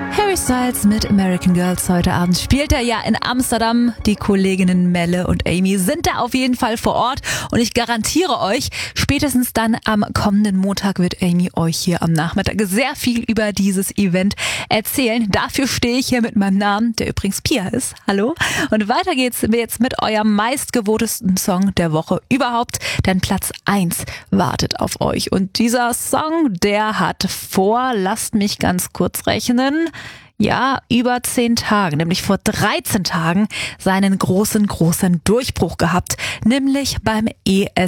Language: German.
Harry Styles mit American Girls. Heute Abend spielt er ja in Amsterdam. Die Kolleginnen Melle und Amy sind da auf jeden Fall vor Ort. Und ich garantiere euch, spätestens dann am kommenden Montag wird Amy euch hier am Nachmittag sehr viel über dieses Event erzählen. Dafür stehe ich hier mit meinem Namen, der übrigens Pia ist. Hallo. Und weiter geht's jetzt mit eurem meistgevotesten Song der Woche überhaupt. Denn Platz 1 wartet auf euch. Und dieser Song, der hat vor, lasst mich ganz kurz rechnen, ja, über 10 Tagen, nämlich vor 13 Tagen, seinen großen Durchbruch gehabt, nämlich beim ESC